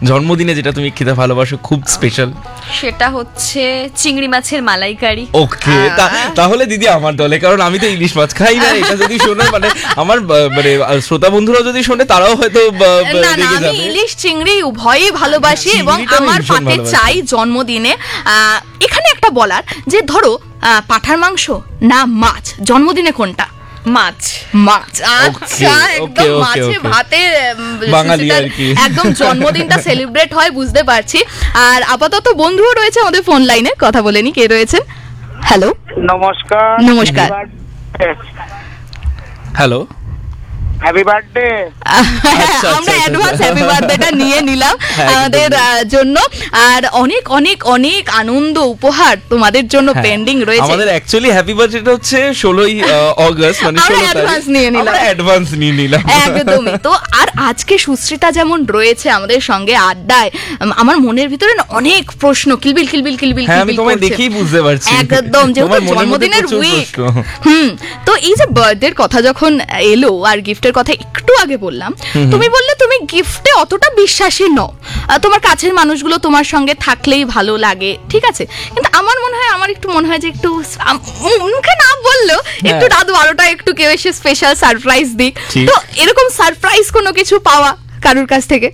জন্মদিনে যেটা তুমি খেতে ভালোবাসো, খুব স্পেশাল? সেটা হচ্ছে চিংড়ি মাছের মালাইকারি। ওকে, তাহলে দিদি আমার দলে, কারণ আমি তো ইলিশ মাছ খাই না। এটা যদি শোনে মানে আমার মানে শ্রোতা বন্ধুরা যদি শোনে তারাও হয়তো রেগে যাবে। আমি ইলিশ চিংড়ি উভয়ই ভালোবাসি এবং আমার পাতে চাই জন্মদিনে। এখানে একটা বলার যে ধরো পাঁঠার মাংস না মাছ, জন্মদিনে কোনটা? মাছ। আচ্ছা, একদম মাছে ভাতে বাঙালি আর কি, একদম জন্মদিনটা সেলিব্রেট হয়, বুঝতে পারছি। আর আপাতত বন্ধুও রয়েছে আমাদের ফোন লাইনে, কথা বলে নি কে রয়েছেন। হ্যালো, নমস্কার। নমস্কার। Hello, happy birthday. আমরা অ্যাডভান্স হ্যাপি বার্থডেটা নিয়ে নিলাম আমাদের জন্য। আর অনেক অনেক অনেক আনন্দ উপহার তোমাদের জন্য পেন্ডিং রয়েছে। আমাদের অ্যাকচুয়ালি হ্যাপি বার্থডেটা হচ্ছে 16ই আগস্ট, মানে 16 তারিখ। অ্যাডভান্স নিয়ে নিলাম একদমই। তো আর আজকে সুশ্রিতা যেমন রয়েছে আমাদের সঙ্গে আড্ডায়, আমার মনের ভিতরে অনেক প্রশ্ন কিলবিল কিলবিল কিলবিল। হ্যাঁ, আমি তোমায় দেখেই বুঝতে পারছি একদম, যেহেতু জন্মদিনের উইক। তো এই যে বার্থডের কথা যখন এলো আর গিফটের কথা একটু আগে বললাম, তুমি বললে তুমি গিফটে অতটা বিশ্বাসী নও, তোমার কাছের মানুষগুলো তোমার সঙ্গে থাকলেই ভালো লাগে, ঠিক আছে। কিন্তু আমার একটু মনে হয় যে একটু মুখে না বললেও একটু রাত 12টায় একটু কেউ এসে স্পেশাল সারপ্রাইজ দিক। তো এরকম সারপ্রাইজ কোনো কিছু পাওয়া কারুর কাছ থেকে?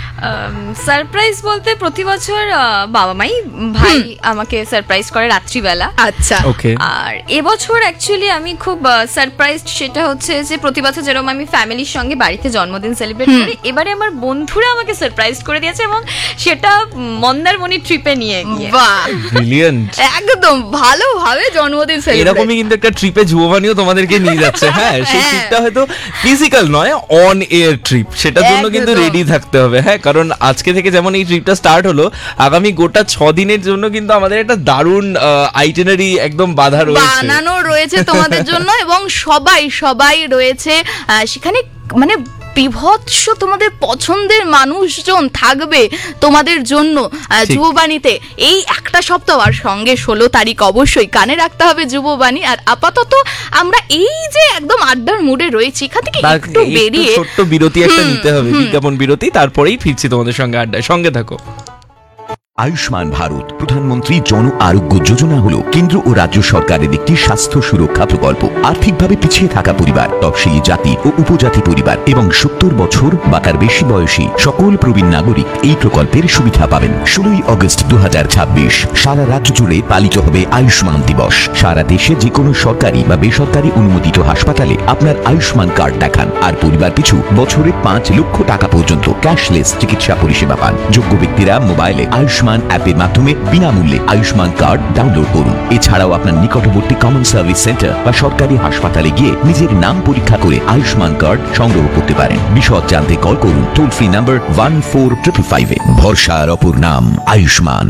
সারপ্রাইজ বলতে প্রতি বছর বাবা মাই ভাই আমাকে সারপ্রাইজ করে রাত্রিবেলা। আচ্ছা, ওকে। আর এবছর অ্যাকচুয়ালি আমি খুব সারপ্রাইজড, সেটা হচ্ছে যে প্রতি বছর যেরকম আমি ফ্যামিলির সঙ্গে বাড়িতে জন্মদিন সেলিব্রেট করি, এবারে আমার বন্ধুরা আমাকে সারপ্রাইজ করে দিয়েছে এবং সেটা মন্দারমণি ট্রিপে নিয়ে গিয়ে। বাহ, ব্রিলিয়ান্ট। একদম ভালোভাবে জন্মদিন সেলিব্রেট। এরকমই কিন্তু একটা ট্রিপে যুববাণীও তোমাদেরকে নিয়ে যাচ্ছে। হ্যাঁ, সেই ট্রিপটা হয়তো ফিজিক্যাল নয়, অন এয়ার ট্রিপ, সেটার জন্য কিন্তু রেডি থাকতে হবে। হ্যাঁ, কারণ আজকে থেকে যেমন এই ট্রিপটা স্টার্ট হলো, আগামী গোটা 6 দিনের জন্য কিন্তু আমাদের একটা দারুণ আইটিনারি একদম বানানো রয়েছে তোমাদের জন্য। এবং সবাই রয়েছে সেখানে, মানে বিভৎস তোমাদের পছন্দের মানুষজন থাকবে তোমাদের জন্য যুববাণীতে এই একটা সপ্তাহ। আর সঙ্গে 16 তারিখ অবশ্যই কানে রাখতে হবে যুববাণী। আর আপাতত আমরা এই যে একদম আড্ডার মুডে রয়েছি, এখান থেকে একটু বেরিয়ে ছোট্ট বিরতি একটা নিতে হবে, বিজ্ঞাপন বিরতি, তারপরেই ফিরছি তোমাদের সঙ্গে আড্ডায়। সঙ্গে থাকো। আয়ুষ্মান ভারত প্রধানমন্ত্রী জন আরোগ্য যোজনা হলো কেন্দ্র ও রাজ্য সরকারের একটি স্বাস্থ্য সুরক্ষা প্রকল্প। আর্থিকভাবে পিছিয়ে থাকা পরিবার, তফসিলি জাতি ও উপজাতি পরিবার এবং 70 বছর বা তার বেশি বয়সী সকল প্রবীণ নাগরিক এই প্রকল্পের সুবিধা পাবেন। 16ই আগস্ট 2026 সারা রাজ্য জুড়ে পালিত হবে আয়ুষ্মান দিবস। সারা দেশে যে কোনো সরকারি বা বেসরকারি অনুমোদিত হাসপাতালে আপনার আয়ুষ্মান কার্ড দেখান, আর পরিবার পিছু বছরে 5 লক্ষ টাকা পর্যন্ত ক্যাশলেস চিকিৎসা পরিষেবা পান। যোগ্য ব্যক্তিরা মোবাইলে আয়ুষ্মান অ্যাপের মাধ্যমে বিনামূল্যে আয়ুষ্মান কার্ড ডাউনলোড করুন। এছাড়াও আপনার নিকটবর্তী কমন সার্ভিস সেন্টার বা সরকারি হাসপাতালে গিয়ে নিজের নাম পরীক্ষা করে আয়ুষ্মান কার্ড সংগ্রহ করতে পারেন। বিশদ জানতে কল করুন টোল ফ্রি নাম্বার 14555 এ। ভরসার অপর নাম আয়ুষ্মান।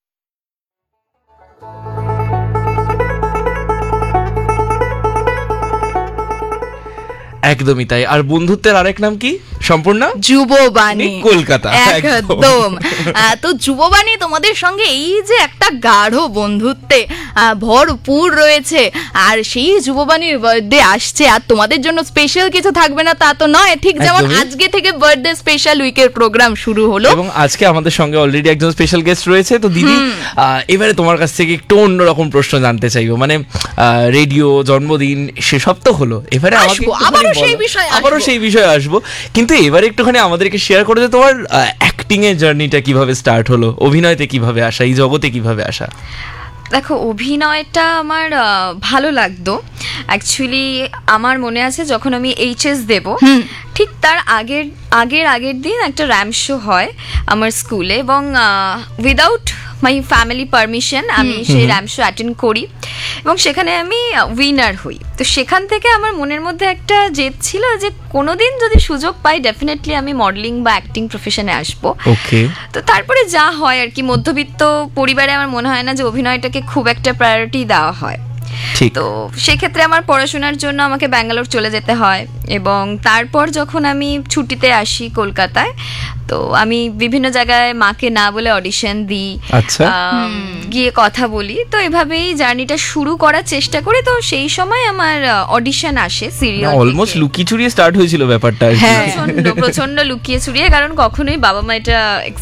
একদমই তাই। আর বন্ধুত্বের আরেক নাম কি? সম্পূর্ণা যুববাণী, কলকাতা। একদম। তো যুববাণী তোমাদের সঙ্গে এই যে একটা গাঢ় বন্ধুত্বে ভরপুর রয়েছে। আর সেই যুববাণীর বার্থডে আসছে, আর তোমাদের জন্য স্পেশাল কিছু থাকবে না তা তো নয়। ঠিক যেমন আজকে থেকে বার্থডে স্পেশাল উইকের প্রোগ্রাম শুরু হলো, এবং আজকে আমাদের সঙ্গে অলরেডি একজন স্পেশাল গেস্ট রয়েছে। তো দিদি, এবারে তোমার কাছ থেকে একটু অন্যরকম প্রশ্ন জানতে চাইবো। মানে রেডিও, জন্মদিন সেসব তো হলো, এবারে আবারও সেই বিষয়ে আসবো। কিন্তু এবারে একটুখানি আমাদেরকে শেয়ার করে যে তোমার অ্যাক্টিং এর জার্নিটা কিভাবে স্টার্ট হলো, অভিনয়তে কিভাবে আসা, এই জগতে কিভাবে আসা? দেখো, অভিনয়টা আমার ভালো লাগতো অ্যাকচুয়ালি। আমার মনে আছে যখন আমি এইচএস দেব, ঠিক তার আগের দিন একটা র্যাম্প শো হয় আমার স্কুলে, এবং উইদাউট মাই ফ্যামিলি পারমিশন আমি সেই র্যাম্প শো অ্যাটেন্ড করি এবং সেখানে আমি উইনার হই। তো সেখান থেকে আমার মনের মধ্যে একটা জেদ ছিল যে কোনোদিন যদি সুযোগ পাই ডেফিনেটলি আমি মডেলিং বা অ্যাক্টিং প্রফেশনে আসবো। তো তারপরে যা হয় আর কি, মধ্যবিত্ত পরিবারে আমার মনে হয় না যে অভিনয়টাকে খুব একটা প্রায়োরিটি দেওয়া হয়। তো সেক্ষেত্রে আমার পড়াশোনার জন্য আমাকে ব্যাঙ্গালোর চলে যেতে হয়, এবং তারপর যখন আমি ছুটিতে আসি কলকাতায়, তো আমি বিভিন্ন জায়গায় মাকে না বলে অডিশন দিই, গিয়ে কথা বলি। তো এভাবেই জার্নিটা শুরু করার চেষ্টা করি। তো সেই সময় আমার অডিশন আসে সিরিয়াল। অলমোস্ট লুকিয়ে চুরিয়ে স্টার্ট হয়েছিল ব্যাপারটা। প্রচন্ড লুকিয়ে চুরিয়ে, কারণ কখনোই বাবা মা এটা